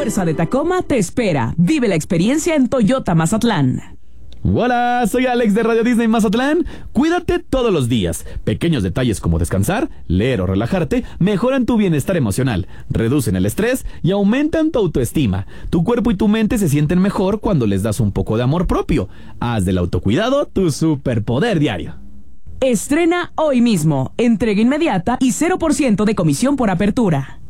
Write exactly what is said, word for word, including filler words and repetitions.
fuerza de Tacoma te espera. Vive la experiencia en Toyota Mazatlán. Hola, soy Alex de Radio Disney Mazatlán. Cuídate todos los días. Pequeños detalles como descansar, leer o relajarte mejoran tu bienestar emocional, reducen el estrés y aumentan tu autoestima. Tu cuerpo y tu mente se sienten mejor cuando les das un poco de amor propio. Haz del autocuidado tu superpoder diario. Estrena hoy mismo. Entrega inmediata y cero por ciento de comisión por apertura.